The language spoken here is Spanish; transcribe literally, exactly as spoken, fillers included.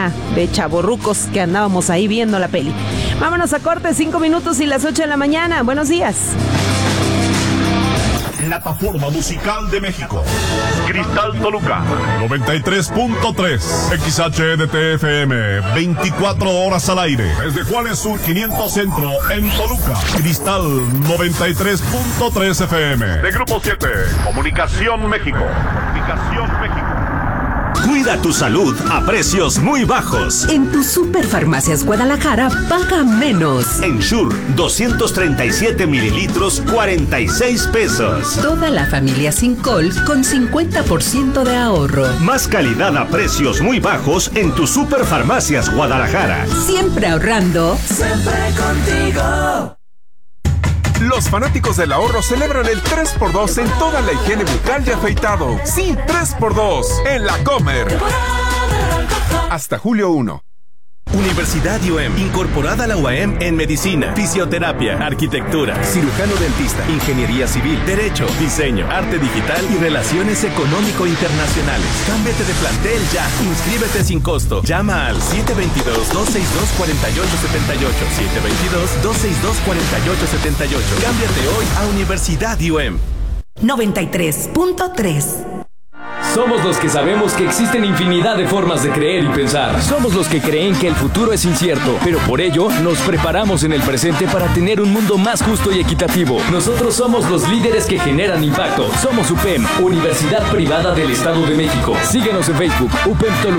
escena de chavorrucos que andábamos ahí viendo la peli. Vámonos a corte, cinco minutos y las ocho de la mañana. Buenos días. Plataforma Musical de México. Cristal Toluca. noventa y tres punto tres. X H D T F M. veinticuatro horas al aire. Desde Juárez Sur quinientos Centro en Toluca. Cristal noventa y tres punto tres F M. De Grupo siete. Comunicación México. Comunicación México. Cuida tu salud a precios muy bajos. En tu Superfarmacias Guadalajara, paga menos. Ensure, doscientos treinta y siete mililitros, cuarenta y seis pesos. Toda la familia Sincol con cincuenta por ciento de ahorro. Más calidad a precios muy bajos en tu Superfarmacias Guadalajara. Siempre ahorrando. Siempre contigo. Los fanáticos del ahorro celebran el tres por dos en toda la higiene bucal y afeitado. Sí, tres por dos en La Comer. Hasta julio primero. Universidad I U E M, incorporada a la U A M en medicina, fisioterapia, arquitectura, cirujano dentista, ingeniería civil, derecho, diseño, arte digital y relaciones económico-internacionales. Cámbiate de plantel ya. Inscríbete sin costo. Llama al siete dos dos, dos seis dos, cuatro ocho siete ocho, siete dos dos, dos seis dos, cuatro ocho siete ocho. Cámbiate hoy a Universidad I U E M. noventa y tres punto tres. Somos los que sabemos que existen infinidad de formas de creer y pensar. Somos los que creen que el futuro es incierto, pero por ello nos preparamos en el presente para tener un mundo más justo y equitativo. Nosotros somos los líderes que generan impacto. Somos U P E M, Universidad Privada del Estado de México. Síguenos en Facebook, U P E M Toluca.